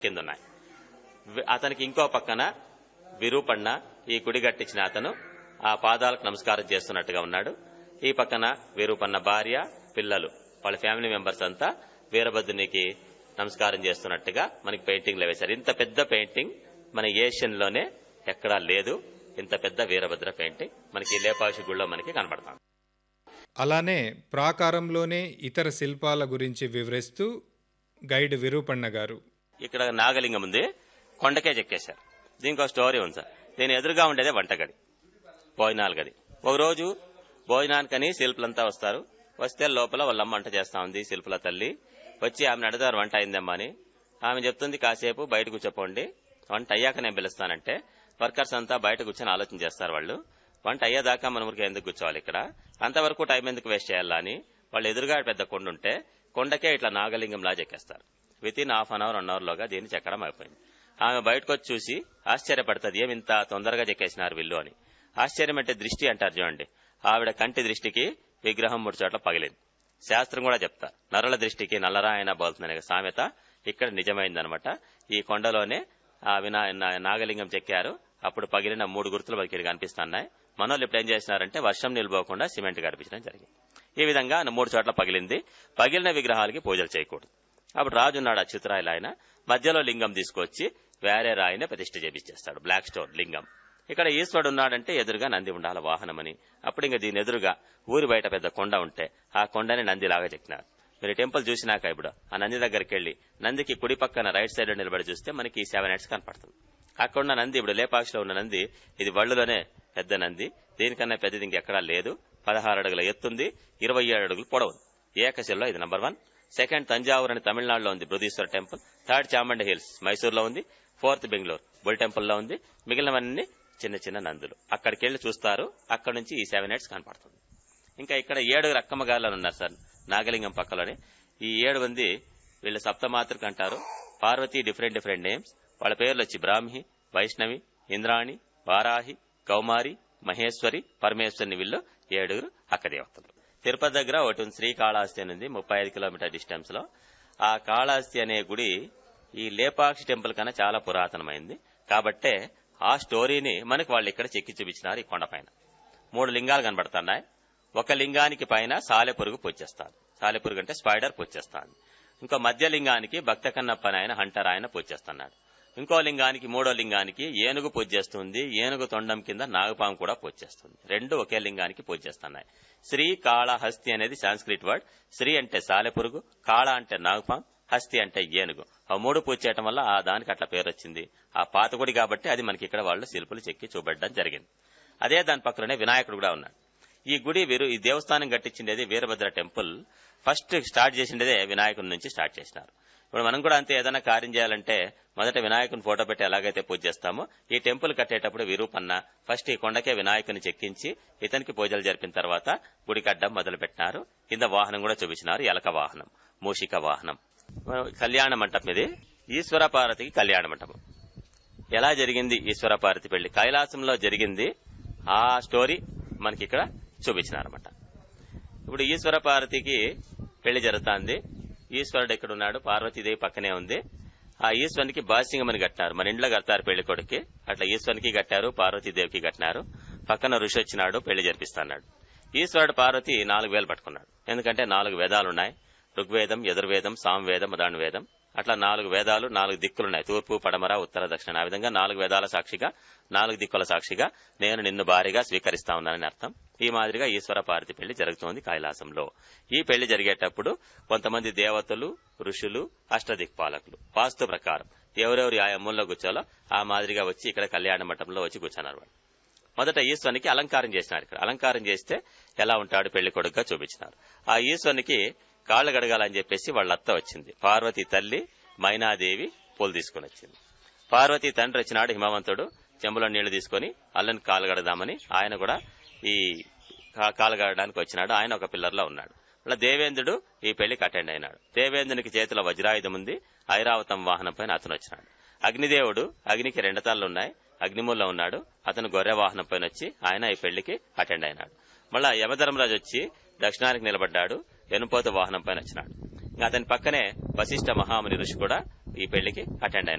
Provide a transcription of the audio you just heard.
కింద ఉన్నాయి. అతనికి ఇంకో పక్కన విరూపಣ್ణ, ఈ గుడి కట్టించిన అతను ఆ పాదాలకు నమస్కారం చేస్తున్నట్టుగా ఉన్నాడు. ఈ పక్కన విరూపಣ್ణ భార్య, పిల్లలు, వాళ్ళ ఫ్యామిలీ మెంబర్స్ అంతా వీరభద్రునికి నమస్కారం చేస్తున్నట్టుగా మనకి పెయింటింగ్లో వేశారు. ఇంత పెద్ద పెయింటింగ్ మన ఏషియన్లోనే ఎక్కడా లేదు. ఇంత పెద్ద వీరభద్ర పెయింటింగ్ మనకి లేపాక్షి గుడిలో మనకి కనబడతాం. అలానే ప్రాకారంలోనే ఇతర శిల్పాల గురించి వివరిస్తూ గైడ్ విరూపಣ್ణ గారు, ఇక్కడ నాగలింగం ఉంది, కొండకే చెక్కేశారు. దీనికి ఒక స్టోరీ ఉంది సార్. దీని ఎదురుగా ఉండేదే వంటగది, భోజనాల గది. ఒక రోజు భోజనానికని శిల్పులంతా వస్తారు. వస్తే లోపల వాళ్ళమ్మ వంట చేస్తా ఉంది. శిల్పుల తల్లి వచ్చి ఆమెను అడుగుతారు, వంట అయిందమ్మా అని. ఆమె చెప్తుంది, కాసేపు బయట కూర్చోపోండి, వంట అయ్యాక నేను పిలుస్తానంటే వర్కర్స్ అంతా బయట కూర్చొని ఆలోచన చేస్తారు. వాళ్ళు వంట అయ్యేదాకా మన ఊరికి ఎందుకు కూర్చోవాలి, ఇక్కడ అంతవరకు టైం ఎందుకు వేస్ట్ చేయాలా అని వాళ్ళు ఎదురుగా పెద్ద కొండ ఉంటే కొండకే ఇట్లా నాగలింగం లా చెక్కేస్తారు. Within half an hour 1 hour లోగా దీన్ని చెక్కడం అయిపోయింది. ఆమె బయటకు వచ్చి చూసి ఆశ్చర్యపడుతుంది, ఏమి ఇంత తొందరగా చెక్కేసినారు వీళ్ళు అని. ఆశ్చర్యం అంటే దృష్టి అంటారు చూడండి. ఆవిడ కంటి దృష్టికి విగ్రహం 3 చోట్ల పగిలింది. శాస్త్రం కూడా చెప్తారు, నరుల దృష్టికి నల్లరాయన బోల్తుందనే సామెత ఇక్కడ నిజమైందనమాట. ఈ కొండలోనే ఆ నాగలింగం చెక్కారు. అప్పుడు పగిలిన 3 గుర్తులు మనకి ఇక్కడ కనిపిస్తున్నాయి. మనోళ్ళు ఇప్పుడు ఏం చేసినారంటే వర్షం నిలిపోకుండా సిమెంట్ కనిపించడం జరిగింది. ఈ విధంగా 3 చోట్ల పగిలింది. పగిలిన విగ్రహాలకి పూజలు చేయకూడదు. అప్పుడు రాజు ఉన్నాడు, అచ్యుతరాయలు, ఆయన మధ్యలో లింగం తీసుకొచ్చి వేరే రాయిని ప్రతిష్ఠ చేపిచ్చేస్తాడు, బ్లాక్ స్టోన్ లింగం. ఇక్కడ ఈశ్వరుడు ఉన్నాడంటే ఎదురుగా నంది ఉండాల వాహనమని. అప్పుడు ఇంకా దీని ఎదురుగా ఊరి బయట పెద్ద కొండ ఉంటే ఆ కొండని నందిలాగా చెక్కినారు. మీరు టెంపుల్ చూసినాక ఇప్పుడు ఆ నంది దగ్గరికి వెళ్లి నందికి కుడి పక్కన రైట్ సైడ్ నిలబడి చూస్తే మనకి 7 heads కనపడుతుంది. అక్కడ ఉన్న నంది, ఇప్పుడు లేపాక్షిలో ఉన్న నంది, ఇది వళ్ళులోనే పెద్ద నంది. దీనికన్నా పెద్దది ఇంకెక్కడా లేదు. 16 అడుగుల ఎత్తుంది, 27 అడుగులు పొడవు. ఏకశిలలో ఇది నెంబర్ 1. సెకండ్ తంజావూరు అని తమిళనాడులో ఉంది, బృహదీశ్వర టెంపుల్. థర్డ్ చామండి హిల్స్ మైసూర్లో ఉంది. ఫోర్త్ బెంగళూరు బుల్ టెంపుల్లో ఉంది. మిగిలినవన్నీ చిన్న చిన్న నందులు. అక్కడికి వెళ్లి చూస్తారు. అక్కడ నుంచి ఈ 7 heads కనపడుతుంది. ఇంకా ఇక్కడ 7 రక్కమ్మగారులను ఉన్నారు సార్ నాగలింగం పక్కలోనే. ఈ 7 మంది వీళ్ళు సప్తమాతృకు అంటారు. Parvati different names. వాళ్ళ పేర్లు వచ్చి బ్రాహ్మి, వైష్ణవి, ఇంద్రాణి, వారాహి, కౌమారి, మహేశ్వరి, పరమేశ్వరిని. వీళ్ళు 7 అక్కదేవతలు. తిరుపతి దగ్గర ఒకటి ఉంది, శ్రీకాళహస్తి అని ఉంది, 35 కిలోమీటర్ డిస్టెన్స్ లో. ఆ కాళహస్తి అనే గుడి ఈ లేపాక్షి టెంపుల్ కన్నా చాలా పురాతనమైంది. కాబట్టే ఆ స్టోరీని మనకు వాళ్ళు ఇక్కడ చెక్కి చూపించినారు. ఈ కొండపైన 3 లింగాలు కనబడుతున్నాయి. ఒక లింగానికి పైన సాలెపురుగు పూజేస్తారు. సాలెపురుగు అంటే స్పైడర్ పూజేస్తాను. ఇంకో మధ్య లింగానికి భక్త కన్నప్ప ఆయన హంటర్ ఆయన పూజేస్తున్నాడు. ఇంకో లింగానికి, 3వ లింగానికి ఏనుగు పూజ చేస్తుంది. ఏనుగు తొండం కింద నాగపాము కూడా పూజ చేస్తుంది. 2 ఒకే లింగానికి పూజ చేస్తున్నాయి. శ్రీ కాళహస్తి అనేది సాంస్క్రిట్ వర్డ్. శ్రీ అంటే సాలెపురుగు, కాళ అంటే నాగపాము, హస్తి అంటే ఏనుగు. ఆ 3 పూజ చేయడం వల్ల ఆ దానికి అట్లా పేరు వచ్చింది. ఆ పాత గుడి కాబట్టి అది మనకి ఇక్కడ వాళ్ళు శిల్పులు చెక్కి చూపెట్టడం జరిగింది. అదే దాని పక్కనే వినాయకుడు కూడా ఉన్నాడు. ఈ గుడి ఈ దేవస్థానం కట్టించిండేది వీరభద్ర టెంపుల్. ఫస్ట్ స్టార్ట్ చేసిండేదే వినాయకుడి నుంచి స్టార్ట్ చేసినారు. ఇప్పుడు మనం కూడా అంతే, ఏదైనా కార్యం చేయాలంటే మొదట వినాయకుని ఫోటో పెట్టి ఎలాగైతే పూజ చేస్తామో ఈ టెంపుల్ కట్టేటప్పుడు విరూపన్న ఫస్ట్ ఈ కొండకే వినాయకుని చెక్కించి ఇతనికి పూజలు జరిపిన తర్వాత గుడి కట్టడం మొదలు పెట్టినారు. కింద వాహనం కూడా చూపించినారు, ఎలక వాహనం, మూషిక వాహనం. కళ్యాణ మంటపం ఇది, ఈశ్వర పార్వతికి కళ్యాణ మంటపం. ఎలా జరిగింది ఈశ్వర పార్వతి పెళ్లి? కైలాసంలో జరిగింది. ఆ స్టోరీ మనకి ఇక్కడ చూపించినారన్నమాట. ఇప్పుడు ఈశ్వర పార్వతికి పెళ్లి జరుగుతుంది. ఈశ్వరుడు ఎక్కడ ఉన్నాడు? పార్వతీదేవి పక్కనే ఉంది. ఆ ఈశ్వరునికి బాసింగమని కట్టినారు. మన ఇంట్లో కడతారు పెళ్లి కొడుక్కి, అట్లా ఈశ్వరునికి కట్టారు, పార్వతీదేవికి కట్టినారు. పక్కన ఋషి వచ్చినాడు, పెళ్లి జరిపిస్తున్నాడు. ఈశ్వరుడు పార్వతి 4 వేలు పట్టుకున్నాడు. ఎందుకంటే 4 వేదాలున్నాయి, ఋగ్వేదం, యజుర్వేదం, సామవేదం, అదాణవేదం. అట్లా 4 వేదాలు, 4 దిక్కులున్నాయి, తూర్పు, పడమర, ఉత్తర, దక్షిణ. ఆ విధంగా 4 వేదాల సాక్షిగా, 4 దిక్కుల సాక్షిగా నేను నిన్ను భారీగా స్వీకరిస్తా ఉన్నానని అర్థం. ఈ మాదిరిగా ఈశ్వర పార్వతి పెళ్లి జరుగుతోంది కైలాసంలో. ఈ పెళ్లి జరిగేటప్పుడు కొంతమంది దేవతలు, ఋషులు, అష్టదిక్పాలకులు వాస్తు ప్రకారం ఎవరెవరు ఆ అమ్ముల్లో కూర్చోలో ఆ మాదిరిగా వచ్చి ఇక్కడ కళ్యాణ మంటపంలో వచ్చి కూర్చున్నారు. మొదట ఈశ్వరునికి అలంకారం చేసినారు. ఇక్కడ అలంకారం చేస్తే ఎలా ఉంటాడు పెళ్లి కొడుకుగా చూపించినారు. ఆ ఈశ్వరునికి కాళ్లు గడగాలని చెప్పేసి వాళ్ళ అత్త వచ్చింది. పార్వతి తల్లి మైనాదేవి పూలు తీసుకుని వచ్చింది. పార్వతి తండ్రి వచ్చినాడు హిమవంతుడు, చెంబులో నీళ్లు తీసుకుని అల్లని కాలు గడదామని ఆయన కూడా ఈ కాలు గడడానికి వచ్చినాడు. ఆయన ఒక పిల్లర్లో ఉన్నాడు. అలా దేవేంద్రుడు ఈ పెళ్లికి అటెండ్ అయినాడు. దేవేంద్రునికి చేతిలో వజ్రాయుధం ఉంది, ఐరావతం వాహనం పైన అతను వచ్చినాడు. అగ్నిదేవుడు, అగ్నికి 2 తలలున్నాయి, అగ్నిమూల్లో ఉన్నాడు. అతను గొర్రె వాహనం పైన వచ్చి ఆయన ఈ పెళ్లికి అటెండ్ అయినాడు. మళ్ళా యమధర్మరాజు వచ్చి దక్షిణానికి నిలబడ్డాడు, ఎనుపోత వాహనం పైన వచ్చినాడు. అతని పక్కనే వశిష్ఠ మహాముని ఋషి కూడా ఈ పెళ్లికి అటెండ్ అయినా